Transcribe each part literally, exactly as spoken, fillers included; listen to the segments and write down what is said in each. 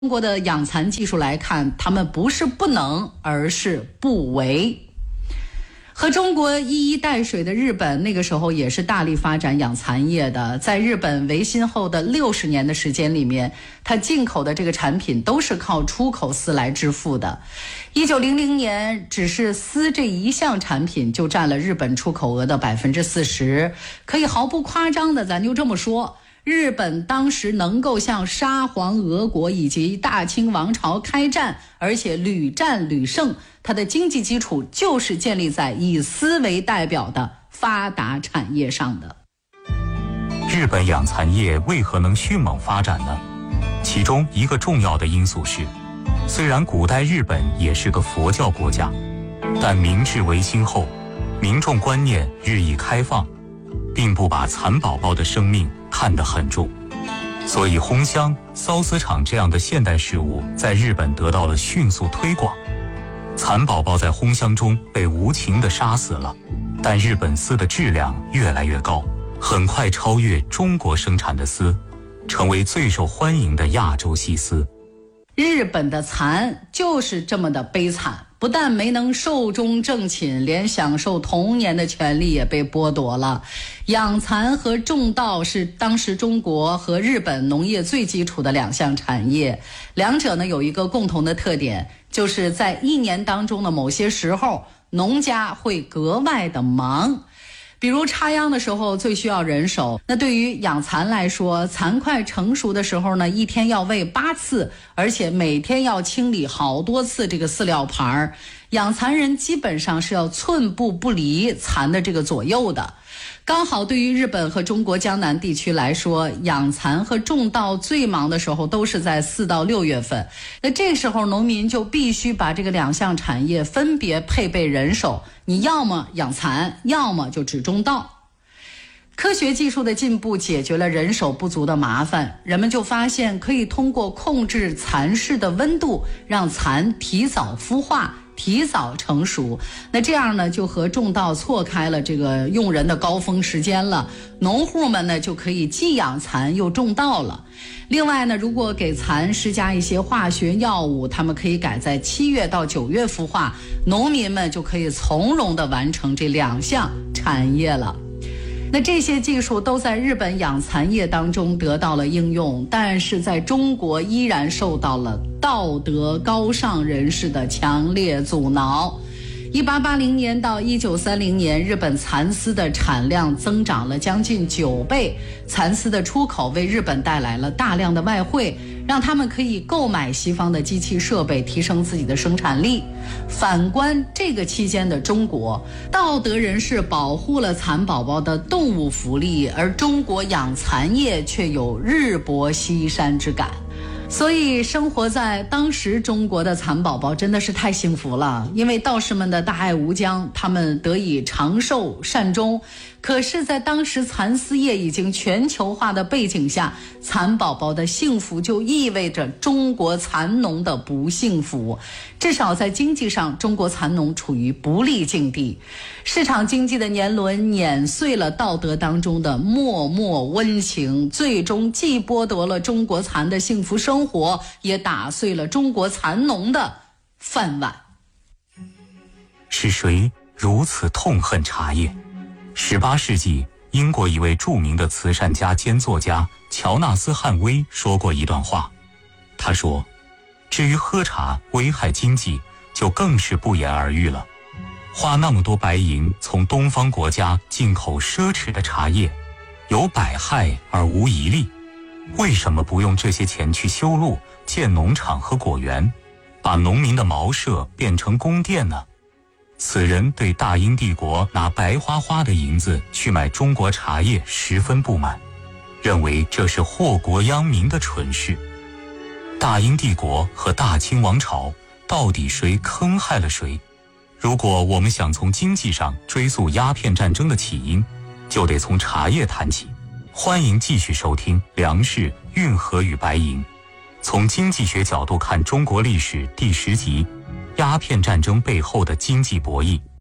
中国的养蚕技术来看，他们不是不能，而是不为。和中国一衣带水的日本，那个时候也是大力发展养蚕业的。在日本维新后的六十年的时间里面，它进口的这个产品都是靠出口丝来支付的。一九零零年，只是丝这一项产品就占了日本出口额的百分之四十，可以毫不夸张的，咱就这么说。日本当时能够向沙皇俄国以及大清王朝开战，而且屡战屡胜，它的经济基础就是建立在以丝为代表的发达产业上的。 日本养蚕业为何能迅猛发展呢？其中一个重要的因素是，虽然古代日本也是个佛教国家，但明治维新后，民众观念日益开放，并不把蚕宝宝的生命看得很重，所以烘箱、缫丝厂这样的现代事物在日本得到了迅速推广。蚕宝宝在烘箱中被无情地杀死了，但日本丝的质量越来越高，很快超越中国生产的丝，成为最受欢迎的亚洲细丝。 日本的蚕就是这么的悲惨，不但没能寿终正寝，连享受童年的权利也被剥夺了。养蚕和种稻是当时中国和日本农业最基础的两项产业，两者呢有一个共同的特点，就是在一年当中的某些时候，农家会格外的忙。比如插秧的时候最需要人手，那对于养蚕来说，蚕块成熟的时候呢，一天要喂八次，而且每天要清理好多次这个饲料盘。养蚕人基本上是要寸步不离蚕的这个左右的。刚好对于日本和中国江南地区来说，养蚕和种稻最忙的时候都是在四到六月份。那这时候农民就必须把这个两项产业分别配备人手，你要么养蚕，要么就只种稻。科学技术的进步解决了人手不足的麻烦，人们就发现可以通过控制蚕室的温度，让蚕提早孵化，提早成熟。那这样呢，就和种稻错开了这个用人的高峰时间了，农户们呢就可以既养蚕又种稻了。另外呢，如果给蚕施加一些化学药物，他们可以改在七月到九月孵化，农民们就可以从容地完成这两项产业了。那这些技术都在日本养蚕业当中得到了应用，但是在中国依然受到了道德高尚人士的强烈阻挠。一八八零年到一九三零年，日本蚕丝的产量增长了将近九倍，蚕丝的出口为日本带来了大量的外汇，让他们可以购买西方的机器设备，提升自己的生产力。反观这个期间的中国，道德人士保护了蚕宝宝的动物福利，而中国养蚕业却有日薄西山之感。所以生活在当时中国的蚕宝宝真的是太幸福了，因为道士们的大爱无疆，他们得以长寿善终。可是在当时蚕丝业已经全球化的背景下，蚕宝宝的幸福就意味着中国蚕农的不幸福。至少在经济上，中国蚕农处于不利境地。市场经济的年轮碾碎了道德当中的默默温情，最终既剥夺了中国蚕的幸福生活，也打碎了中国蚕农的饭碗。 是谁如此痛恨茶叶？十八世纪，英国一位著名的慈善家兼作家乔纳斯·汉威说过一段话。他说，至于喝茶危害经济，就更是不言而喻了。花那么多白银从东方国家进口奢侈的茶叶，有百害而无一利，为什么不用这些钱去修路、建农场和果园，把农民的茅舍变成宫殿呢？此人对大英帝国拿白花花的银子去买中国茶叶十分不满，认为这是祸国殃民的蠢事。大英帝国和大清王朝到底谁坑害了谁？如果我们想从经济上追溯鸦片战争的起因，就得从茶叶谈起。欢迎继续收听《粮食、运河与白银》，从经济学角度看中国历史第十集：鸦片战争背后的经济博弈。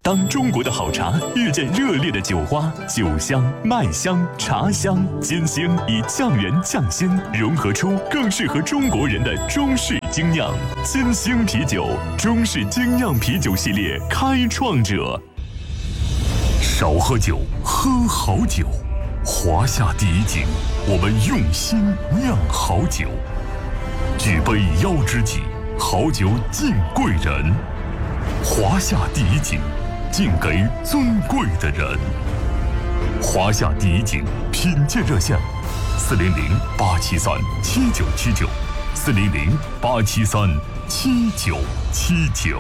当中国的好茶遇见热烈的酒花，酒香、麦香、茶香、金星以酱园酱鲜融合出更适合中国人的中式精酿。金星啤酒，中式精酿啤酒系列开创者。少喝酒，喝好酒。华夏第一井，我们用心酿好酒。举杯邀知己，好酒敬贵人。华夏第一井，敬给尊贵的人。华夏第一井品鉴热线：四零零八七三七九七九，四零零八七三七九七九。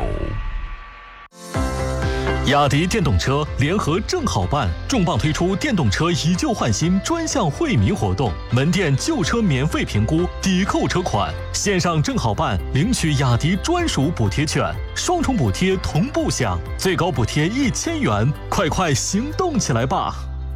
雅迪电动车联合正好办重磅推出电动车以旧换新专项惠民活动，门店旧车免费评估，抵扣车款，线上正好办领取雅迪专属补贴券，双重补贴同步享，最高补贴一千元，快快行动起来吧！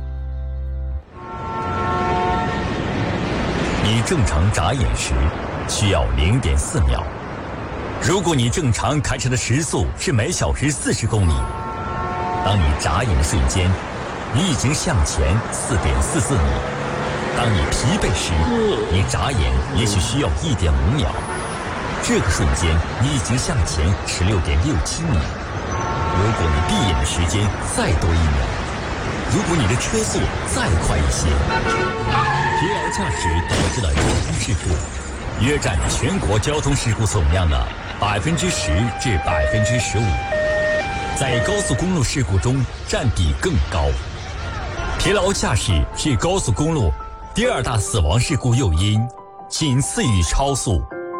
你正常眨眼时需要零点四秒，如果你正常开车的时速是每小时四十公里。当你眨眼的瞬间，你已经向前 四点四四米。当你疲惫时，你眨眼也许需要 一点五秒。这个瞬间，你已经向前 十六点六七米。如果你闭眼的时间再多一秒，如果你的车速再快一些，疲劳驾驶导致了交通事故，约占全国交通事故总量的百分之十至百分之十五。在高速公路事故中占比更高。疲劳驾驶是高速公路第二大死亡事故诱因，仅次于超速。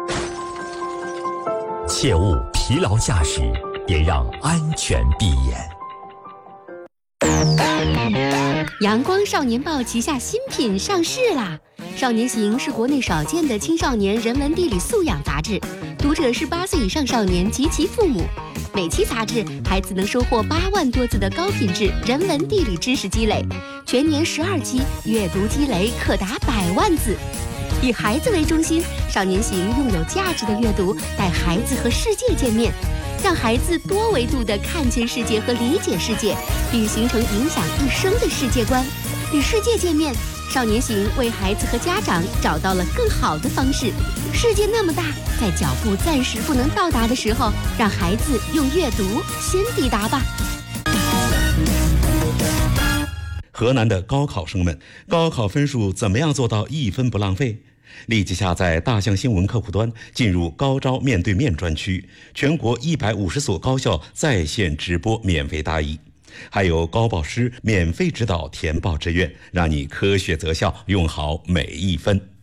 切勿疲劳驾驶，也让安全闭眼。 阳光少年报旗下新品上市啦！少年行是国内少见的青少年人文地理素养杂志，读者是八岁以上少年及其父母。每期杂志，孩子能收获八万多字的高品质人文地理知识积累，全年十二期，阅读积累可达百万字。以孩子为中心，少年行用有价值的阅读带孩子和世界见面，让孩子多维度地看见世界和理解世界，并形成影响一生的世界观。与世界见面，少年行为孩子和家长找到了更好的方式。世界那么大，在脚步暂时不能到达的时候，让孩子用阅读先抵达吧。 河南的高考生们，高考分数怎么样做到一分不浪费？立即下载大象新闻客户端，进入高招面对面专区，全国一百五十所高校在线直播免费答疑，还有高报师免费指导填报志愿，让你科学择校，用好每一分。